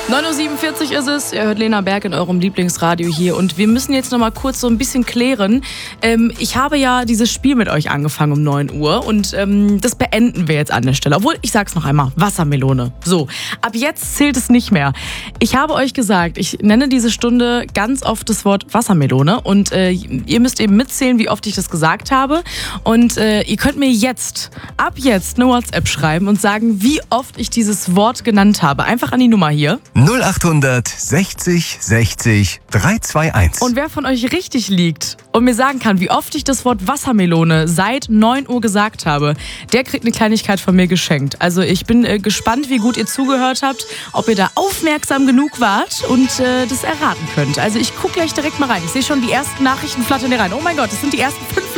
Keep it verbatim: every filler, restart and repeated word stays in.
neun Uhr siebenundvierzig ist es, ihr hört Lena Berg in eurem Lieblingsradio hier und wir müssen jetzt noch mal kurz so ein bisschen klären. Ähm, ich habe ja dieses Spiel mit euch angefangen um neun Uhr und ähm, das beenden wir jetzt an der Stelle. Obwohl, ich sag's noch einmal, Wassermelone. So, ab jetzt zählt es nicht mehr. Ich habe euch gesagt, ich nenne diese Stunde ganz oft das Wort Wassermelone und äh, ihr müsst eben mitzählen, wie oft ich das gesagt habe und äh, ihr könnt mir jetzt, ab jetzt eine WhatsApp schreiben und sagen, wie oft ich dieses Wort genannt habe. Einfach an die Nummer hier. null acht sechzig sechzig drei zwei eins. Und wer von euch richtig liegt und mir sagen kann, wie oft ich das Wort Wassermelone seit neun Uhr gesagt habe, der kriegt eine Kleinigkeit von mir geschenkt. Also ich bin äh, gespannt, wie gut ihr zugehört habt, ob ihr da aufmerksam genug wart und äh, das erraten könnt. Also ich gucke gleich direkt mal rein. Ich sehe schon die ersten Nachrichten flattern hier rein. Oh mein Gott, das sind die ersten fünf